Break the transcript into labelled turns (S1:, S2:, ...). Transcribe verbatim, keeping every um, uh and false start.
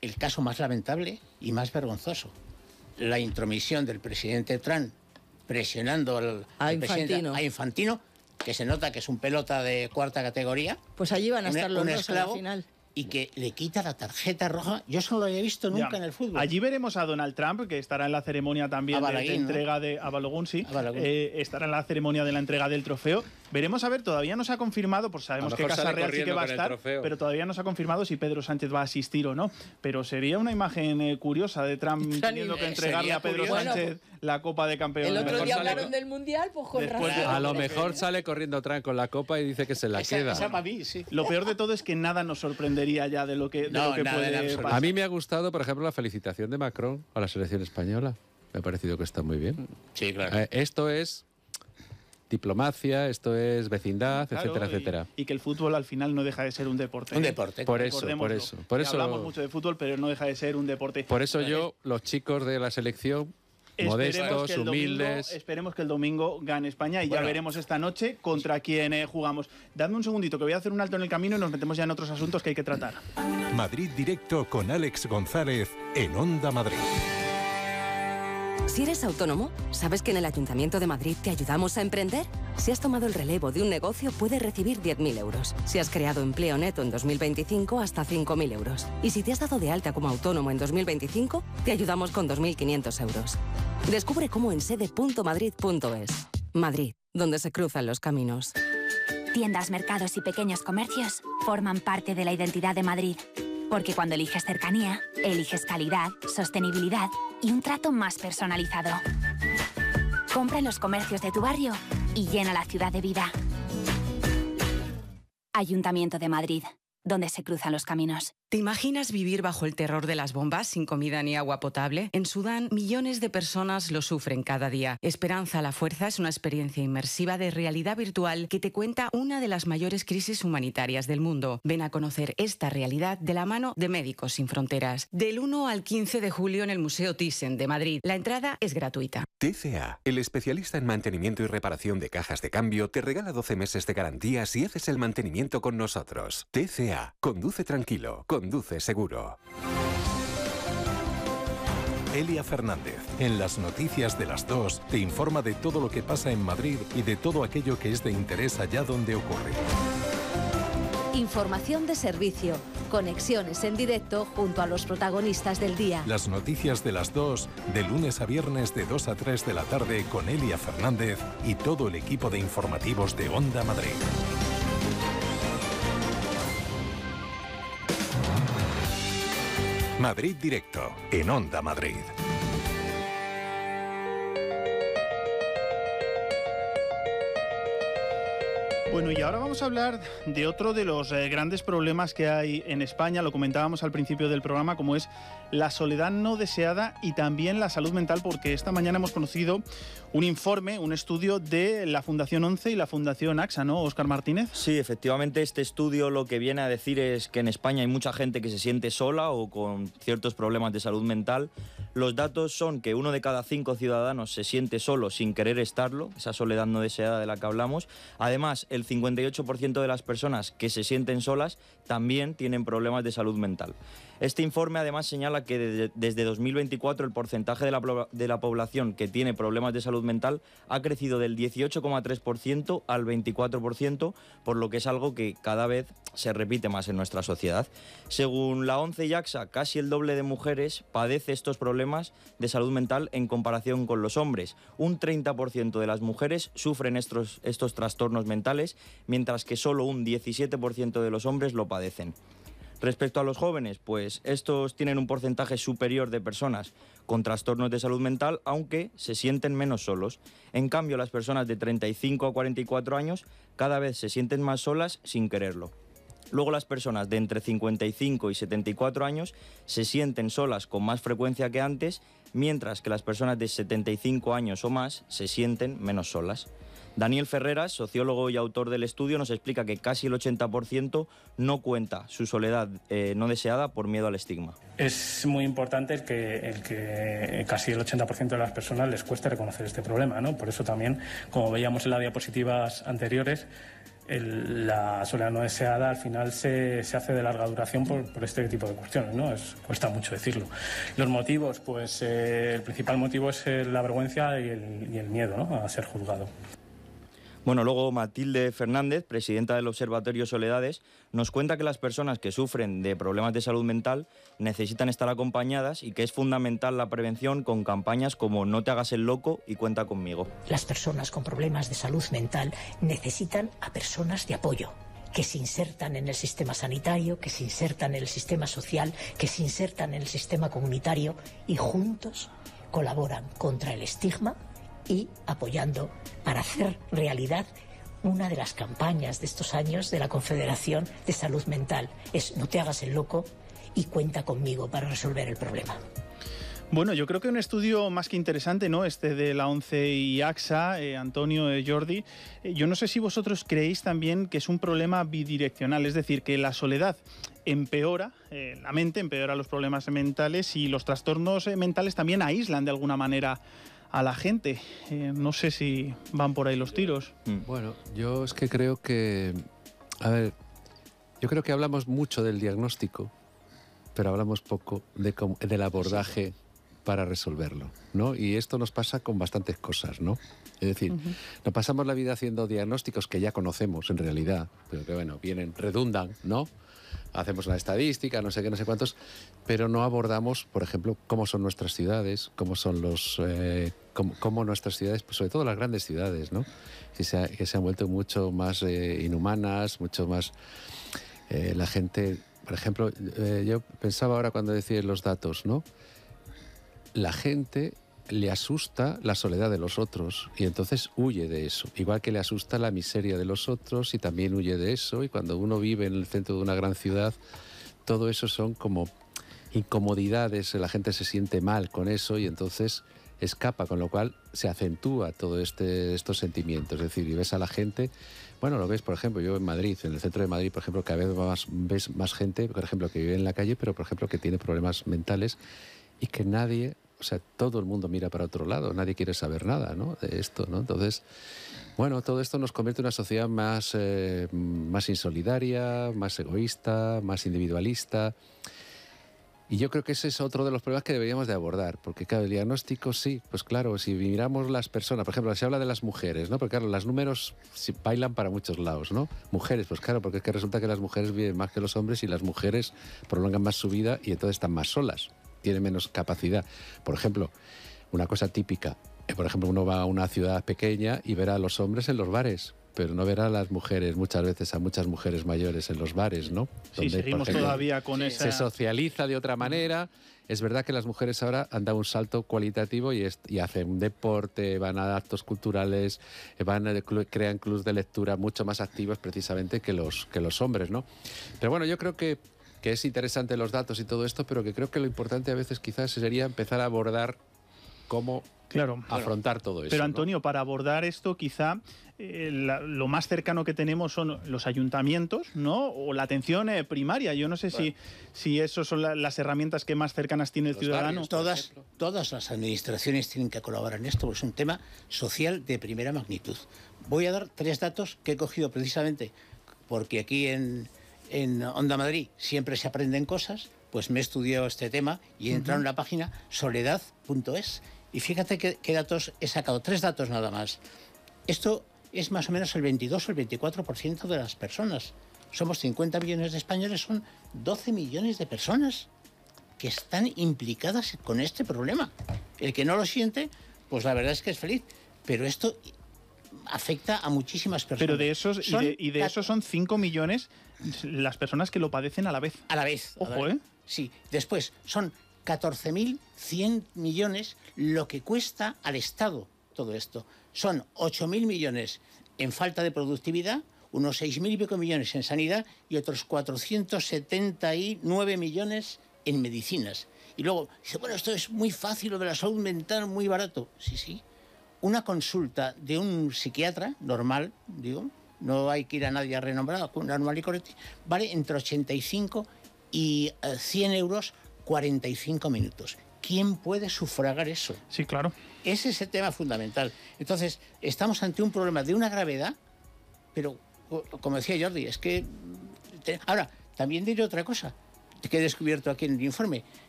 S1: el caso más lamentable y más vergonzoso. La intromisión del presidente Trump presionando al,
S2: a,
S1: al
S2: Infantino.
S1: a Infantino, que se nota que es un pelota de cuarta categoría.
S2: Pues allí van a
S1: un,
S2: estar los
S1: un
S2: dos
S1: esclavo,
S2: al final.
S1: Y que le quita la tarjeta roja. Yo eso no lo había visto nunca
S3: ya.
S1: en el fútbol.
S3: Allí veremos a Donald Trump, que estará en la ceremonia también
S1: a Balaguín,
S3: de, de
S1: ¿no?
S3: entrega de a Balogun, sí.
S1: A Balogun.
S3: Eh, estará en la ceremonia de la entrega del trofeo. Veremos a ver, todavía no se ha confirmado, pues sabemos que Casa Real sí que va a estar, pero todavía no se ha confirmado si Pedro Sánchez va a asistir o no. Pero sería una imagen eh, curiosa de Trump teniendo que entregarle a Pedro
S1: curioso.
S3: Sánchez bueno, la Copa de Campeones.
S2: El otro
S4: mejor
S2: día
S4: sale
S2: hablaron
S4: con...
S2: del Mundial, pues con
S3: Después
S2: razón.
S4: A lo mejor sale corriendo Trump con la copa y dice que se la
S1: esa,
S4: queda.
S1: Esa para mí, sí.
S3: Lo peor de todo es que nada nos sorprendería ya de lo que, de
S1: no,
S3: lo que
S1: nada,
S3: puede
S1: nada,
S3: pasar.
S4: A mí me ha gustado, por ejemplo, la felicitación de Macron a la selección española. Me ha parecido que está muy bien.
S1: Sí, claro.
S4: Eh, esto es diplomacia, esto es vecindad,
S3: Claro,
S4: etcétera,
S3: y,
S4: etcétera.
S3: Y que el fútbol al final no deja de ser un deporte.
S1: Un
S3: ¿eh?
S1: deporte.
S4: Por eso, por eso. Por eso
S3: hablamos mucho de fútbol, pero no deja de ser un deporte.
S4: Por eso yo, los chicos de la selección,
S3: Esperemos
S4: modestos,
S3: que el
S4: humildes.
S3: Domingo, esperemos que el domingo gane España y
S1: bueno.
S3: ya veremos esta noche contra quién eh, jugamos. Dadme un segundito, que voy a hacer un alto en el camino y nos metemos ya en otros asuntos que hay que tratar.
S5: Madrid Directo con Alex González en Onda Madrid.
S6: Si eres autónomo, ¿sabes que en el Ayuntamiento de Madrid te ayudamos a emprender? Si has tomado el relevo de un negocio, puedes recibir diez mil euros. Si has creado empleo neto en dos mil veinticinco, hasta cinco mil euros. Y si te has dado de alta como autónomo en dos mil veinticinco, te ayudamos con dos mil quinientos euros. Descubre cómo en sede punto madrid punto es. Madrid, donde se cruzan los caminos.
S7: Tiendas, mercados y pequeños comercios forman parte de la identidad de Madrid. Porque cuando eliges cercanía, eliges calidad, sostenibilidad y un trato más personalizado. Compra en los comercios de tu barrio y llena la ciudad de vida. Ayuntamiento de Madrid, donde se cruzan los caminos.
S8: ¿Te imaginas vivir bajo el terror de las bombas sin comida ni agua potable? En Sudán, millones de personas lo sufren cada día. Esperanza a la Fuerza es una experiencia inmersiva de realidad virtual que te cuenta una de las mayores crisis humanitarias del mundo. Ven a conocer esta realidad de la mano de Médicos Sin Fronteras. Del uno al quince de julio en el Museo Thyssen de Madrid. La entrada es gratuita.
S5: T C A, el especialista en mantenimiento y reparación de cajas de cambio, te regala doce meses de garantía si haces el mantenimiento con nosotros. T C A, conduce tranquilo, conduce seguro. Elia Fernández, en las noticias de las dos, te informa de todo lo que pasa en Madrid y de todo aquello que es de interés allá donde ocurre.
S9: Información de servicio, conexiones en directo junto a los protagonistas del día.
S5: Las noticias de las dos, de lunes a viernes de dos a tres de la tarde con Elia Fernández y todo el equipo de informativos de Onda Madrid. Madrid Directo, en Onda Madrid.
S3: Bueno, y ahora vamos a hablar de otro de los eh, grandes problemas que hay en España, lo comentábamos al principio del programa, como es la soledad no deseada y también la salud mental, porque esta mañana hemos conocido un informe, un estudio de la Fundación ONCE y la Fundación AXA, ¿no, Óscar Martínez?
S10: Sí, efectivamente, este estudio lo que viene a decir es que en España hay mucha gente que se siente sola o con ciertos problemas de salud mental. Los datos son que uno de cada cinco ciudadanos se siente solo sin querer estarlo, esa soledad no deseada de la que hablamos. Además, el cincuenta y ocho por ciento de las personas que se sienten solas también tienen problemas de salud mental. Este informe además señala que desde, desde dos mil veinticuatro el porcentaje de la, de la población que tiene problemas de salud mental ha crecido del dieciocho coma tres por ciento al veinticuatro por ciento, por lo que es algo que cada vez se repite más en nuestra sociedad. Según la ONCE y AXA, casi el doble de mujeres padece estos problemas de salud mental en comparación con los hombres. Un treinta por ciento de las mujeres sufren estos, estos trastornos mentales, mientras que solo un diecisiete por ciento de los hombres lo padecen. Respecto a los jóvenes, pues estos tienen un porcentaje superior de personas con trastornos de salud mental, aunque se sienten menos solos. En cambio, las personas de treinta y cinco a cuarenta y cuatro años cada vez se sienten más solas sin quererlo. Luego las personas de entre cincuenta y cinco y setenta y cuatro años se sienten solas con más frecuencia que antes, mientras que las personas de setenta y cinco años o más se sienten menos solas. Daniel Ferreras, sociólogo y autor del estudio, nos explica que casi el ochenta por ciento no cuenta su soledad eh, no deseada por miedo al estigma.
S11: Es muy importante el que, el que casi el ochenta por ciento de las personas les cueste reconocer este problema, ¿no? Por eso también, como veíamos en las diapositivas anteriores, el, la soledad no deseada al final se, se hace de larga duración por, por este tipo de cuestiones, ¿no? Es, cuesta mucho decirlo. Los motivos, pues eh, el principal motivo es eh, la vergüenza y el, y el miedo, ¿no?, a ser juzgado.
S10: Bueno, luego Matilde Fernández, presidenta del Observatorio Soledades, nos cuenta que las personas que sufren de problemas de salud mental necesitan estar acompañadas y que es fundamental la prevención con campañas como No te hagas el loco y Cuenta conmigo.
S2: Las personas con problemas de salud mental necesitan a personas de apoyo, que se insertan en el sistema sanitario, que se insertan en el sistema social, que se insertan en el sistema comunitario y juntos colaboran contra el estigma y apoyando para hacer realidad una de las campañas de estos años de la Confederación de Salud Mental. Es No te hagas el loco y cuenta conmigo para resolver el problema.
S3: Bueno, yo creo que un estudio más que interesante, ¿no?, este de la ONCE y AXA, eh, Antonio, eh, Jordi. Eh, yo no sé si vosotros creéis también que es un problema bidireccional, es decir, que la soledad empeora eh, la mente, empeora los problemas mentales y los trastornos eh, mentales también aíslan de alguna manera a la gente. Eh, no sé si van por ahí los tiros.
S4: Bueno, yo es que creo que... A ver, yo creo que hablamos mucho del diagnóstico, pero hablamos poco de cómo, del abordaje para resolverlo, ¿no? Y esto nos pasa con bastantes cosas, ¿no? Es decir, uh-huh. nos pasamos la vida haciendo diagnósticos que ya conocemos en realidad, pero que, bueno, vienen, redundan, ¿no? Hacemos una estadística, no sé qué, no sé cuántos, pero no abordamos, por ejemplo, cómo son nuestras ciudades, cómo son los, eh, cómo, cómo nuestras ciudades, pues sobre todo las grandes ciudades, ¿no? Que se, ha, que se han vuelto mucho más eh, inhumanas, mucho más eh, la gente, por ejemplo, eh, yo pensaba ahora cuando decía los datos, ¿no? La gente le asusta la soledad de los otros y entonces huye de eso. Igual que le asusta la miseria de los otros y también huye de eso. Y cuando uno vive en el centro de una gran ciudad, todo eso son como incomodidades, la gente se siente mal con eso y entonces escapa, con lo cual se acentúa todo este, estos sentimientos. Es decir, y ves a la gente, bueno, lo ves, por ejemplo, yo en Madrid, en el centro de Madrid, por ejemplo, cada vez más, ves más gente, por ejemplo, que vive en la calle, pero por ejemplo que tiene problemas mentales y que nadie... O sea, todo el mundo mira para otro lado, nadie quiere saber nada, ¿no?, de esto, ¿no? Entonces, bueno, todo esto nos convierte en una sociedad más, eh, más insolidaria, más egoísta, más individualista. Y yo creo que ese es otro de los problemas que deberíamos de abordar, porque claro, el diagnóstico sí, pues claro, si miramos las personas, por ejemplo, se habla de las mujeres, ¿no? Porque claro, los números bailan para muchos lados, ¿no? Mujeres, pues claro, porque es que resulta que las mujeres viven más que los hombres y las mujeres prolongan más su vida y entonces están más solas. Tiene menos capacidad. Por ejemplo, una cosa típica, eh, por ejemplo, uno va a una ciudad pequeña y verá a los hombres en los bares, pero no verá a las mujeres, muchas veces a muchas mujeres mayores en los bares, ¿no?
S3: Sí, donde, seguimos ejemplo, todavía con esa...
S4: Se socializa de otra manera. Es verdad que las mujeres ahora han dado un salto cualitativo y, es, y hacen deporte, van a actos culturales, van a, crean clubs de lectura mucho más activos precisamente que los, que los hombres, ¿no? Pero bueno, yo creo que que es interesante los datos y todo esto, pero que creo que lo importante a veces quizás sería empezar a abordar cómo claro, afrontar bueno, todo eso.
S3: Pero Antonio,
S4: ¿no?
S3: Para abordar esto quizá eh, la, lo más cercano que tenemos son los ayuntamientos, ¿no? O la atención eh, primaria. Yo no sé bueno. si, si eso son la, las herramientas que más cercanas tiene el los ciudadano.
S1: Barrios, todas, todas las administraciones tienen que colaborar en esto, porque es un tema social de primera magnitud. Voy a dar tres datos que he cogido precisamente porque aquí en... En Onda Madrid siempre se aprenden cosas, pues me he estudiado este tema y he entrado uh-huh. en la página soledad punto es y fíjate qué, qué datos he sacado, tres datos nada más. Esto es más o menos el veintidós o el veinticuatro por ciento de las personas. Somos cincuenta millones de españoles, son doce millones de personas que están implicadas con este problema. El que no lo siente, pues la verdad es que es feliz, pero esto afecta a muchísimas personas.
S3: Pero de esos, y de, y de esos son cinco millones las personas que lo padecen a la vez.
S1: A la vez.
S3: Ojo, ¿eh?
S1: Sí. Después, son catorce mil cien millones lo que cuesta al Estado todo esto. Son ocho mil millones en falta de productividad, unos seis mil y pico millones en sanidad y otros cuatrocientos setenta y nueve millones en medicinas. Y luego, dice, bueno, esto es muy fácil, lo de la salud mental, muy barato. Sí, sí. Una consulta de un psiquiatra normal, digo, no hay que ir a nadie a renombrado, normal y correcto, vale entre ochenta y cinco y cien euros, cuarenta y cinco minutos. ¿Quién puede sufragar eso?
S3: Sí, claro.
S1: Ese es el tema fundamental. Entonces, estamos ante un problema de una gravedad, pero como decía Jordi, es que... Ahora, también diré otra cosa que he descubierto aquí en el informe.